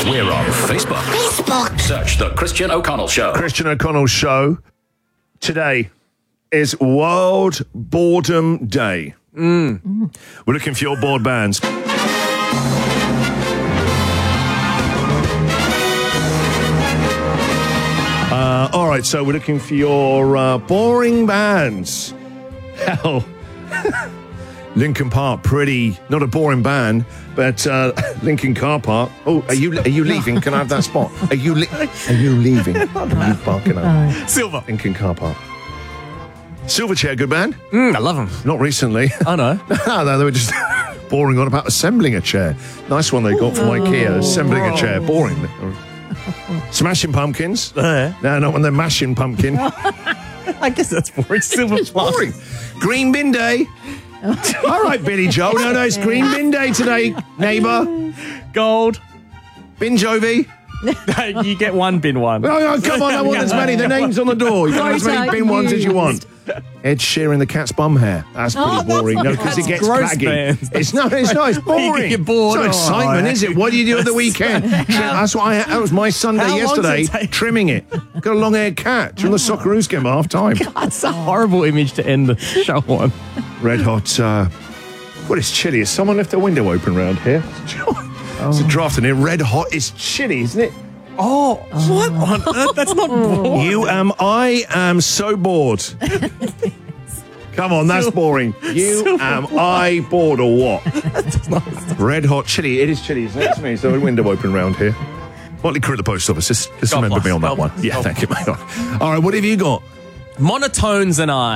We're on Facebook. Search The Christian O'Connell Show. Christian O'Connell Show. Today is World Boredom Day. We're looking for your bored bands. All right, so we're looking for your boring bands. Hell, Linkin Park, pretty, not a boring band, but Linkin Car Park. Oh, are you leaving? Can I have that spot? Are you leaving? You barking up. Silver. Linkin Car Park. Silverchair, good band? I love them. Not recently. I know. No, they were just boring on about assembling a chair. Nice one they got from IKEA, assembling a chair. Boring. Smashing Pumpkins. No, not when they're mashing pumpkin. I guess that's boring. Silver plus. Boring. Green Bin Day. All right, Billy Joel. No, it's Green Bin Day today, neighbour. Gold. Bin Jovi. You get one bin one. Oh, come on, I want as many. The name's on the door. You can have as many bin ones as you want. Ed Sheeran, the cat's bum hair. That's pretty boring. No, because it gets gross, baggy. man. It's not. It's boring. You get bored. It's no excitement, is it? What do you do at the weekend? That's what that was my Sunday How long does yesterday. it take? Trimming it. Got a long-haired cat during the Socceroos game at half time. That's a horrible image to end the show on. Red hot. What is chilly? Has someone left their window open round here? It's a draft in here. Red hot. It's chilly, isn't it? Oh, what on earth? That's not boring. I am so bored. Come on, that's boring. Am I bored or what? Red hot chili. It is chilly, isn't it? It's me. So a window open round here. Motley Crue at the post office. Just remember me on that one. Yeah, thank you, mate. All right, what have you got? Monotones and I.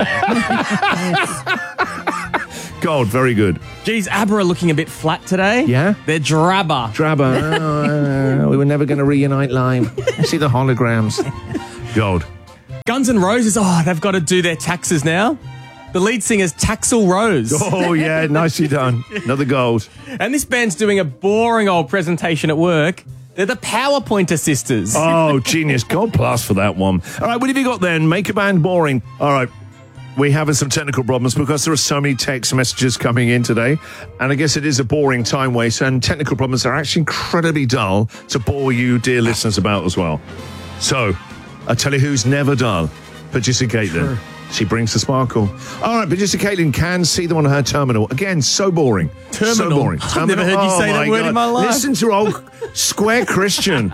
Gold, very good. Geez, ABBA are looking a bit flat today. Yeah? They're drabber. Drabber. We were never going to reunite live. See the holograms. Gold. Guns N' Roses, they've got to do their taxes now. The lead singer's Taxel Rose. Oh, yeah, nicely done. Another gold. And this band's doing a boring old presentation at work. They're the PowerPointer sisters. Oh, genius. Gold plus for that one. All right, what have you got then? Make a band boring. All right. We're having some technical problems because there are so many text messages coming in today. And I guess it is a boring time waste. And technical problems are actually incredibly dull to bore you, dear listeners, about as well. So, I tell you who's never dull. Producer Caitlin. She brings the sparkle. All right, Producer Caitlin can see them on her terminal. Again, so boring. Terminal? So boring. I've never heard you say that word in my life. Listen to old Square Christian.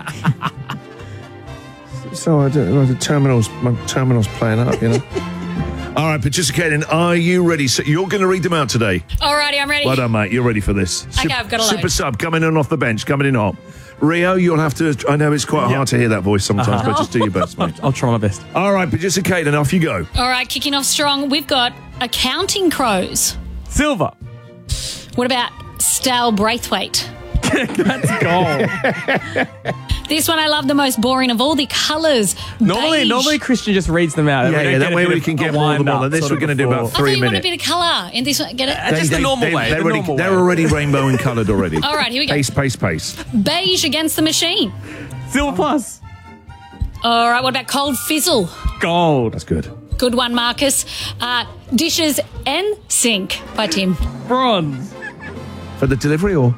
So I don't know, my terminal's playing up, you know. All right, Producer Caitlin, are you ready? So you're going to read them out today. Alrighty, I'm ready. Well done, mate. You're ready for this. Okay, I've got a load. Super sub coming in off the bench, coming in hot. Rio, you'll have to. I know it's quite hard to hear that voice sometimes, but just do your best, mate. I'll try my best. All right, Producer Caitlin, off you go. All right, kicking off strong. We've got Accounting Crows. Silver. What about Stale Braithwaite? That's gold. This one I love the most, boring of all the colours. Normally Christian just reads them out. Yeah, that way we can get more than one. This we're going to do about 3 I thought you wanted a minutes. bit of colour in this one. Get it? Just the normal way. They're already rainbow and coloured already. All right, here we go. Pace. Beige Against the Machine. Silver plus. All right, what about Cold Fizzle? Gold. That's good. Good one, Marcus. Dishes and Sink by Tim. Bronze. For the delivery or?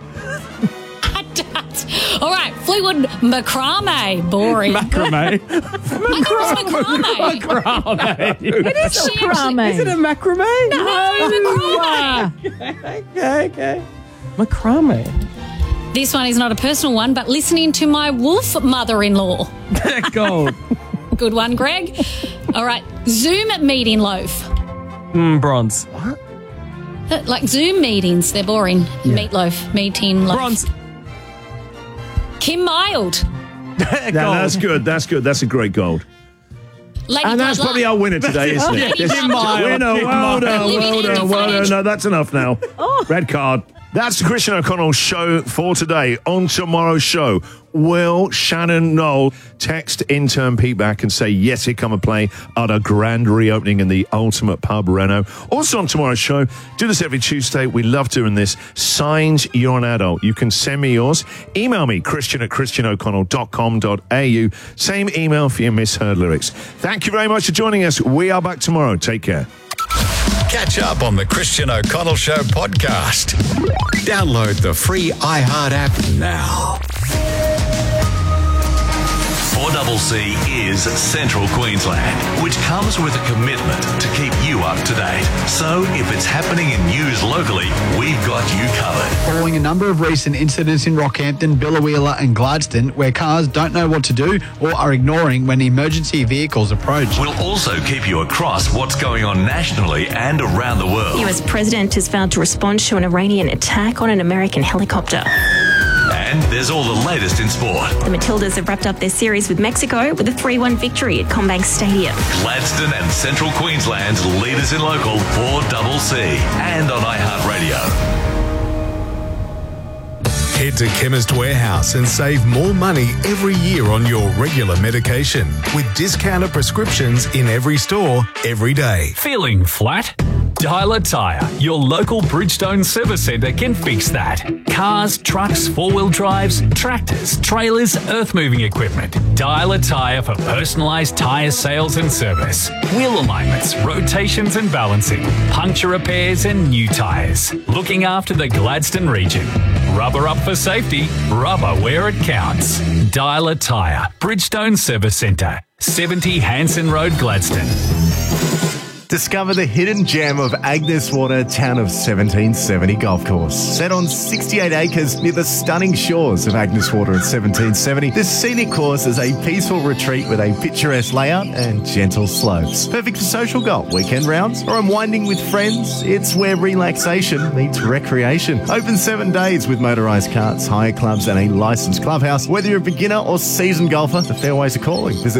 All right, Fleetwood Macrame. Boring. Macrame. I thought it was macrame. Macrame. It is She macrame. actually- Is it a macrame? No, macrame. Okay. Macrame. This one is not a personal one, but listening to my wolf mother-in-law. Gold. Good one, Greg. All right, Zoom meeting loaf. Bronze. What? Like Zoom meetings, they're boring. Meatloaf, meeting loaf. Bronze. Kim Mild. Yeah, that's good. That's a great gold. Lady And that's Blood probably Love. our winner today, isn't it? Kim This Mild. winner. Kim Well Mild. done. No, that's enough now. Red card. That's the Christian O'Connell show for today. On tomorrow's show, will Shannon Knoll text intern Pete back and say, yes, he'd come and play at a grand reopening in the Ultimate Pub, Renault. Also on tomorrow's show, do this every Tuesday. We love doing this. Signs You're an Adult. You can send me yours. Email me, christian@christianoconnell.com.au. Same email for your misheard lyrics. Thank you very much for joining us. We are back tomorrow. Take care. Catch up on the Christian O'Connell Show podcast. Download the free iHeart app now. 4CC is Central Queensland, which comes with a commitment to keep you up to date. So if it's happening in news locally, we've got you covered. Following a number of recent incidents in Rockhampton, Biloela and Gladstone where cars don't know what to do or are ignoring when emergency vehicles approach. We'll also keep you across what's going on nationally and around the world. US President has vowed to respond to an Iranian attack on an American helicopter. And there's all the latest in sport. The Matildas have wrapped up their series with Mexico with a 3-1 victory at CommBank Stadium. Gladstone and Central Queensland's leaders in local 4CC and on iHeartRadio. Head to Chemist Warehouse and save more money every year on your regular medication with discounted prescriptions in every store, every day. Feeling flat? Dialer Tyre, your local Bridgestone service centre can fix that. Cars, trucks, four-wheel drives, tractors, trailers, earth-moving equipment. Dialer Tyre for personalised tyre sales and service. Wheel alignments, rotations and balancing, puncture repairs and new tyres. Looking after the Gladstone region. Rubber up for safety, rubber where it counts. Dialer Tyre, Bridgestone Service Centre, 70 Hanson Road, Gladstone. Discover the hidden gem of Agnes Water Town of 1770 Golf Course. Set on 68 acres near the stunning shores of Agnes Water at 1770, this scenic course is a peaceful retreat with a picturesque layout and gentle slopes. Perfect for social golf, weekend rounds, or unwinding with friends. It's where relaxation meets recreation. Open 7 days with motorised carts, hire clubs and a licensed clubhouse. Whether you're a beginner or seasoned golfer, the fairways are calling. Visit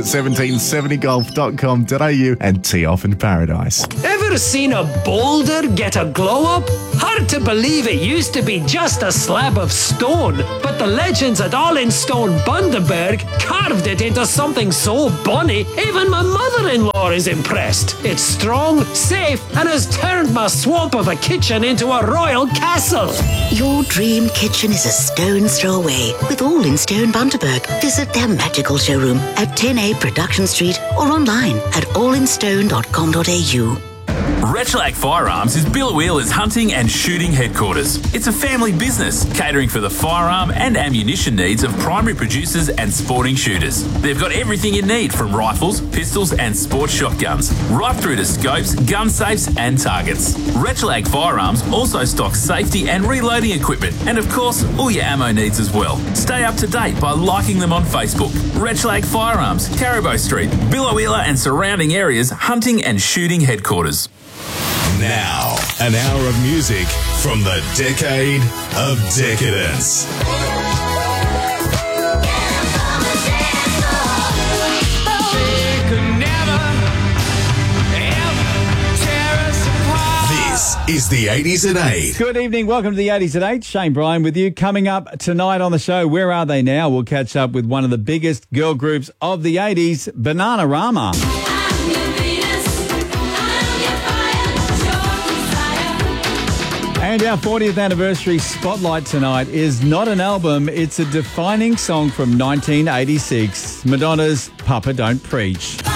1770golf.com.au and tee off in paradise. Ever seen a boulder get a glow up? Hard to believe it used to be just a slab of stone, but the legends at All in Stone Bundaberg carved it into something so bonny, even my mother-in-law is impressed. It's strong, safe, and has turned my swamp of a kitchen into a royal castle. Your dream kitchen is a stone's throw away with All in Stone Bundaberg. Visit their magical showroom at 10A Production Street or online at allinstone.com.au. Retrolac Firearms is Biloela's hunting and shooting headquarters. It's a family business catering for the firearm and ammunition needs of primary producers and sporting shooters. They've got everything you need from rifles, pistols and sports shotguns, right through to scopes, gun safes and targets. Retrolac Firearms also stocks safety and reloading equipment and of course all your ammo needs as well. Stay up to date by liking them on Facebook. Retrolac Firearms, Caribou Street, Biloela and surrounding areas hunting and shooting headquarters. Now, an hour of music from the decade of decadence. This is the 80s at 8. Good evening. Welcome to the 80s at 8. Shane Bryan with you. Coming up tonight on the show, Where Are They Now? We'll catch up with one of the biggest girl groups of the 80s, Bananarama. And our 40th anniversary spotlight tonight is not an album, it's a defining song from 1986, Madonna's Papa Don't Preach.